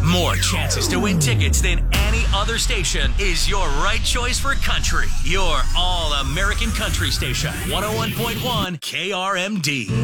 More chances to win tickets than any other station is your right choice for country. Your all-American country station, 101.1 KRMD.